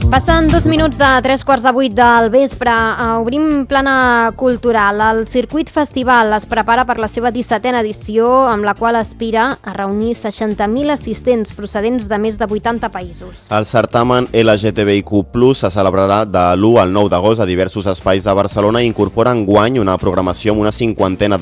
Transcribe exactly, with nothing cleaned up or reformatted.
Passen dos minuts de tres quarts de vuit del vespre. Obrim plana cultural. El Circuit Festival es prepara per la seva dissetena edició, amb la qual aspira a reunir seixanta mil assistents procedents de més de vuitanta països. El certamen L G T B I Q plus, se celebrarà de l'u al nou d'agost a diversos espais de Barcelona i incorpora enguany una programació amb una cinquantena